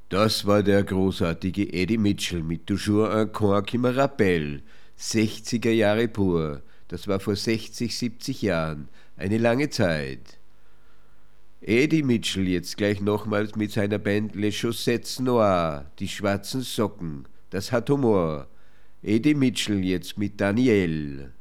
Das war der großartige Eddie Mitchell mit Toujours un coin qui me rappelle. 60er Jahre pur. Das war vor 60, 70 Jahren. Eine lange Zeit. Eddie Mitchell jetzt gleich nochmals mit seiner Band Les Chaussettes Noires, die schwarzen Socken. Das hat Humor. Eddie Mitchell jetzt mit Danielle.